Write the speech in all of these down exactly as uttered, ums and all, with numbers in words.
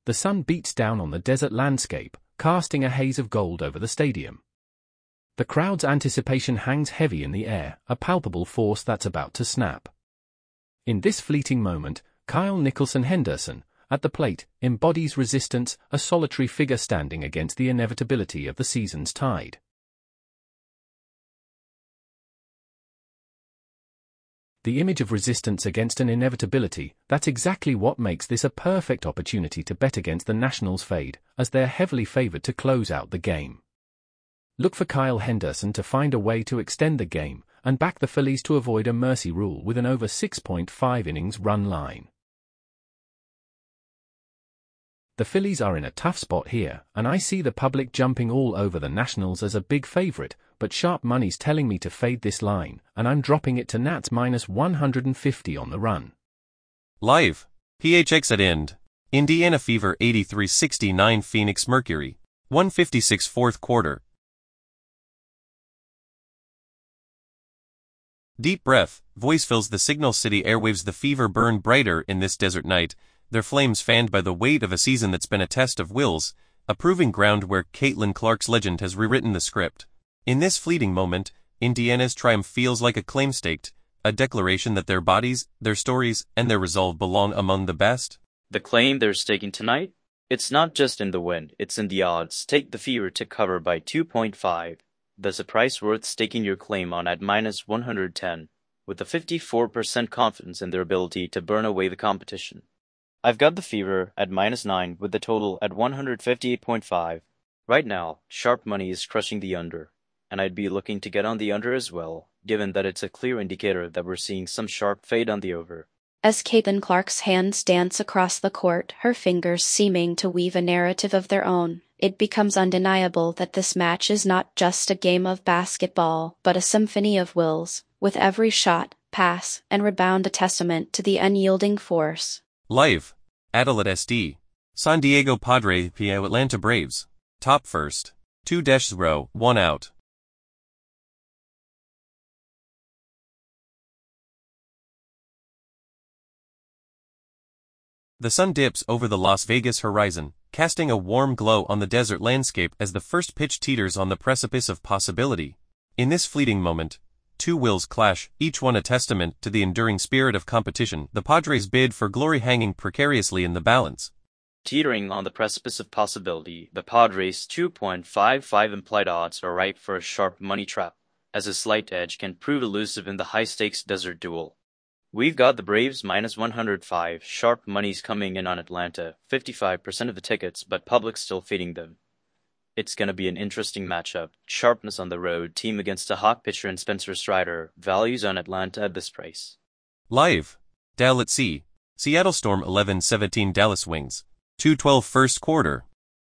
The sun beats down on the desert landscape, casting a haze of gold over the stadium. The crowd's anticipation hangs heavy in the air, a palpable force that's about to snap. In this fleeting moment, Kyle Nicholson Henderson, at the plate, embodies resistance, a solitary figure standing against the inevitability of the season's tide. The image of resistance against an inevitability, that's exactly what makes this a perfect opportunity to bet against the Nationals' fade, as they're heavily favored to close out the game. Look for Kyle Henderson to find a way to extend the game, and back the Phillies to avoid a mercy rule with an over six point five innings run line. The Phillies are in a tough spot here, and I see the public jumping all over the Nationals as a big favorite, but sharp money's telling me to fade this line, and I'm dropping it to Nats minus one hundred fifty on the run. Live. P H X at end. Indiana Fever eighty-three sixty-nine Phoenix Mercury. one fifty-six fourth quarter. Deep breath, voice fills the Signal City airwaves. The Fever burn brighter in this desert night, their flames fanned by the weight of a season that's been a test of wills, a proving ground where Caitlin Clark's legend has rewritten the script. In this fleeting moment, Indiana's triumph feels like a claim staked, a declaration that their bodies, their stories, and their resolve belong among the best. The claim they're staking tonight? It's not just in the win, it's in the odds. Take the Fever to cover by two point five. There's a price worth staking your claim on at minus one hundred ten, with a fifty-four percent confidence in their ability to burn away the competition. I've got the Fever at minus nine with the total at one hundred fifty-eight point five. Right now, sharp money is crushing the under, and I'd be looking to get on the under as well, given that it's a clear indicator that we're seeing some sharp fade on the over. As Caitlin Clark's hands dance across the court, her fingers seeming to weave a narrative of their own, it becomes undeniable that this match is not just a game of basketball, but a symphony of wills, with every shot, pass, and rebound a testament to the unyielding force. Live. Adelaide S D. San Diego Padres P O Atlanta Braves. Top first. two zero, one out. The sun dips over the Las Vegas horizon, casting a warm glow on the desert landscape as the first pitch teeters on the precipice of possibility. In this fleeting moment, two wills clash, each one a testament to the enduring spirit of competition, the Padres' bid for glory hanging precariously in the balance. Teetering on the precipice of possibility, the Padres' two point five five implied odds are ripe for a sharp money trap, as a slight edge can prove elusive in the high-stakes desert duel. We've got the Braves minus one hundred five, sharp money's coming in on Atlanta, fifty-five percent of the tickets, but public's still feeding them. It's gonna be an interesting matchup. Sharpness on the road, team against a hot pitcher in Spencer Strider, values on Atlanta at this price. Live. Dal at Sea. Seattle Storm eleven seventeen Dallas Wings. two twelve first quarter.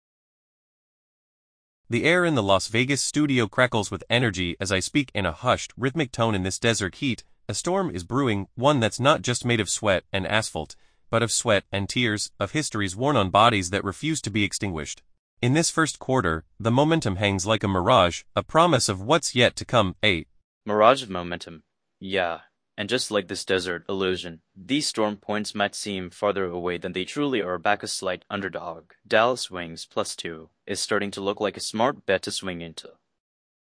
The air in the Las Vegas studio crackles with energy as I speak in a hushed, rhythmic tone. In this desert heat, a storm is brewing, one that's not just made of sweat and asphalt, but of sweat and tears, of histories worn on bodies that refuse to be extinguished. In this first quarter, the momentum hangs like a mirage, a promise of what's yet to come, a mirage of momentum. Yeah, and just like this desert illusion, these storm points might seem farther away than they truly are. Back a slight underdog. Dallas Wings plus two is starting to look like a smart bet to swing into.